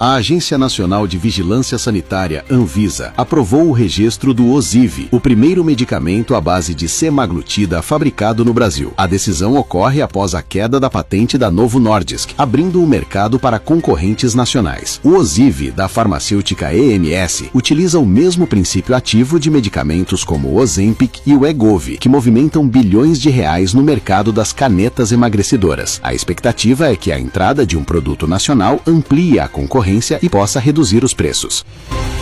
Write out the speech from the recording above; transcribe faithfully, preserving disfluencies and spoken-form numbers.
A Agência Nacional de Vigilância Sanitária, Anvisa, aprovou o registro do Ozivy, o primeiro medicamento à base de semaglutida fabricado no Brasil. A decisão ocorre após a queda da patente da Novo Nordisk, abrindo o mercado para concorrentes nacionais. O Ozivy, da farmacêutica E M S, utiliza o mesmo princípio ativo de medicamentos como o Ozempic e o Wegovy, que movimentam bilhões de reais no mercado das canetas emagrecedoras. A expectativa é que a entrada de um produto nacional amplie a concorrência e possa reduzir os preços.